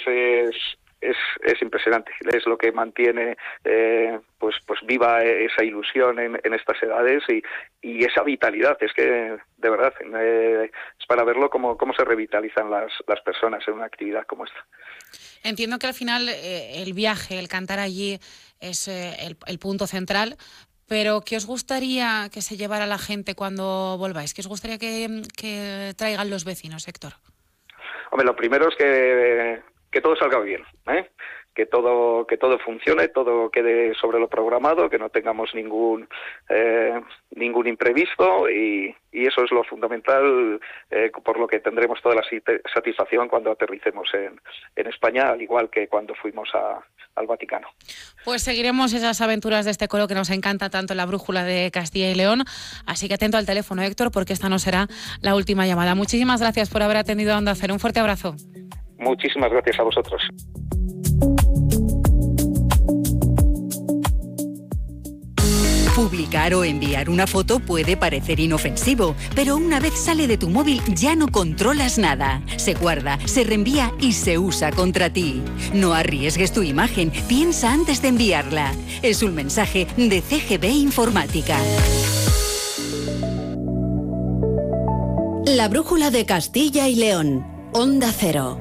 es impresionante. Es lo que mantiene pues viva esa ilusión en estas edades y esa vitalidad. Es que, de verdad, es para verlo cómo se revitalizan las personas en una actividad como esta. Entiendo que al final el viaje, el cantar allí es el punto central, pero ¿qué os gustaría que se llevara la gente cuando volváis? ¿Qué os gustaría que traigan los vecinos, Héctor? Hombre, lo primero es que todo salga bien, ¿eh? Que todo funcione, todo quede sobre lo programado, que no tengamos ningún imprevisto y eso es lo fundamental, por lo que tendremos toda la satisfacción cuando aterricemos en España, al igual que cuando fuimos al Vaticano. Pues seguiremos esas aventuras de este coro que nos encanta tanto en la Brújula de Castilla y León, así que atento al teléfono, Héctor, porque esta no será la última llamada. Muchísimas gracias por haber atendido a Onda Cero. Un fuerte abrazo. Muchísimas gracias a vosotros. Publicar o enviar una foto puede parecer inofensivo, pero una vez sale de tu móvil ya no controlas nada. Se guarda, se reenvía y se usa contra ti. No arriesgues tu imagen, piensa antes de enviarla. Es un mensaje de CGB Informática. La Brújula de Castilla y León. Onda Cero.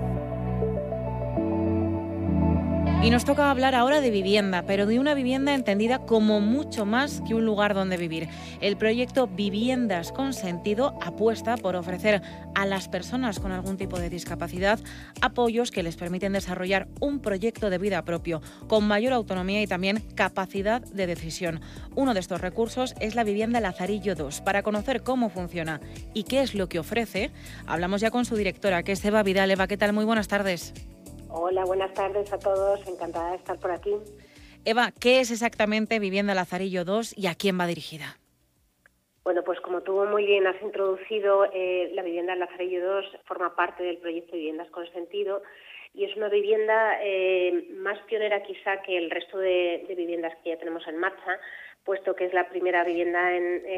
Y nos toca hablar ahora de vivienda, pero de una vivienda entendida como mucho más que un lugar donde vivir. El proyecto Viviendas con Sentido apuesta por ofrecer a las personas con algún tipo de discapacidad apoyos que les permiten desarrollar un proyecto de vida propio, con mayor autonomía y también capacidad de decisión. Uno de estos recursos es la vivienda Lazarillo 2. Para conocer cómo funciona y qué es lo que ofrece, hablamos ya con su directora, que es Eva Vidal. Eva, ¿qué tal? Muy buenas tardes. Hola, buenas tardes a todos. Encantada de estar por aquí. Eva, ¿qué es exactamente Vivienda Lazarillo 2 y a quién va dirigida? Bueno, pues como tú muy bien has introducido, la vivienda Lazarillo 2 forma parte del proyecto Viviendas con Sentido y es una vivienda más pionera quizá que el resto de viviendas que ya tenemos en marcha, puesto que es la primera vivienda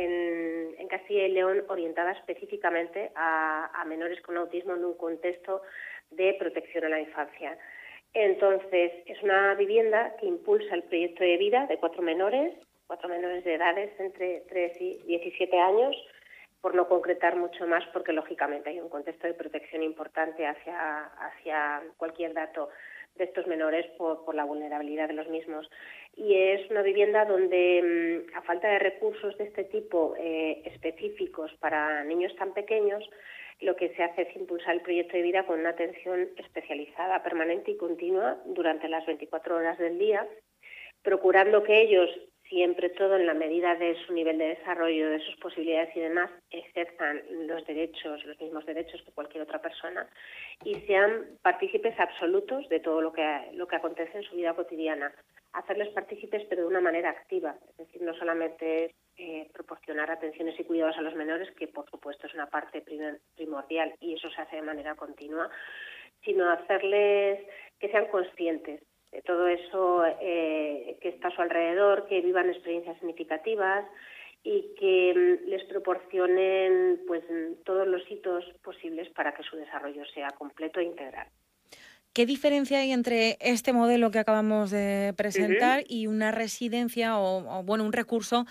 en Castilla y León orientada específicamente a menores con autismo en un contexto de protección a la infancia. Entonces, es una vivienda que impulsa el proyecto de vida de cuatro menores de edades entre 3 y 17 años, por no concretar mucho más, porque lógicamente hay un contexto de protección importante hacia cualquier dato de estos menores por la vulnerabilidad de los mismos. Y es una vivienda donde, a falta de recursos de este tipo específicos para niños tan pequeños, lo que se hace es impulsar el proyecto de vida con una atención especializada, permanente y continua durante las 24 horas del día, procurando que ellos, siempre todo en la medida de su nivel de desarrollo, de sus posibilidades y demás, ejerzan los mismos derechos que cualquier otra persona y sean partícipes absolutos de todo lo que acontece en su vida cotidiana. Hacerles partícipes, pero de una manera activa, es decir, no solamente proporcionar atenciones y cuidados a los menores, que por supuesto es una parte primordial y eso se hace de manera continua, sino hacerles que sean conscientes de todo eso que está a su alrededor, que vivan experiencias significativas y que les proporcionen pues todos los hitos posibles para que su desarrollo sea completo e integral. ¿Qué diferencia hay entre este modelo que acabamos de presentar y una residencia o un recurso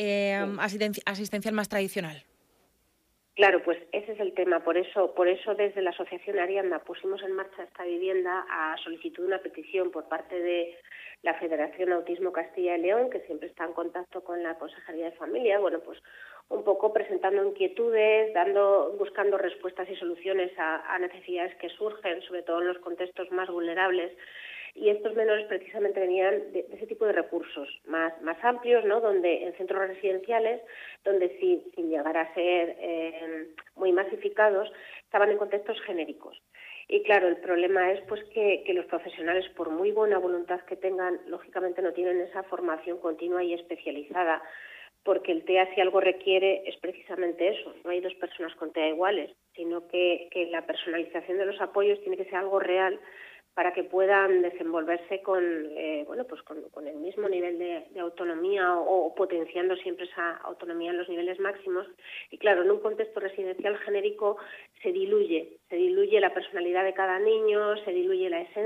asistencial más tradicional? Claro, pues ese es el tema. Por eso desde la Asociación Arianda pusimos en marcha esta vivienda a solicitud de una petición por parte de la Federación Autismo Castilla y León, que siempre está en contacto con la Consejería de Familia, bueno, pues un poco presentando inquietudes, buscando respuestas y soluciones a necesidades que surgen, sobre todo en los contextos más vulnerables. Y estos menores precisamente venían de ese tipo de recursos más amplios, ¿no? Donde en centros residenciales, donde sin llegar a ser muy masificados, estaban en contextos genéricos. Y claro, el problema es pues que los profesionales, por muy buena voluntad que tengan, lógicamente no tienen esa formación continua y especializada, porque el TEA, si algo requiere, es precisamente eso. No hay dos personas con TEA iguales, sino que la personalización de los apoyos tiene que ser algo real para que puedan desenvolverse con el mismo nivel de autonomía o potenciando siempre esa autonomía en los niveles máximos. Y claro, en un contexto residencial genérico se diluye la personalidad de cada niño, se diluye la esencia